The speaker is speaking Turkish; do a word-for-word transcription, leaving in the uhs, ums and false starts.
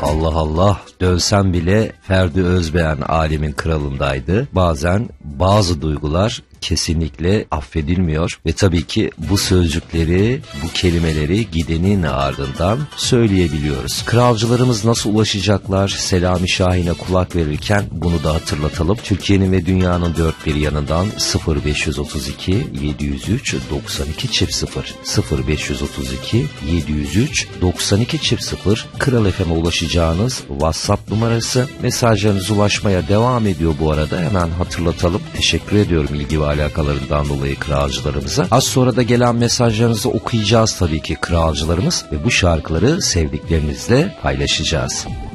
Allah Allah, dövsem bile Ferdi Özbeğen alemin kralındaydı. Bazen bazı duygular kesinlikle affedilmiyor ve tabii ki bu sözcükleri, bu kelimeleri gidenin ardından söyleyebiliyoruz. Kralcılarımız nasıl ulaşacaklar? Selami Şahin'e kulak verirken bunu da hatırlatalım. Türkiye'nin ve dünyanın dört bir yanından sıfır beş otuz iki yedi yüz üç doksan iki çift sıfır sıfır beş otuz iki yedi yüz üç doksan iki çift sıfır Kral F M'e ulaşacağınız WhatsApp numarası. Mesajlarınız ulaşmaya devam ediyor bu arada. Hemen hatırlatalım. Teşekkür ediyorum ilgi ve alakalarından dolayı kralcılarımıza. Az sonra da gelen mesajlarınızı okuyacağız tabii ki kralcılarımız ve bu şarkıları sevdiklerinizle paylaşacağız.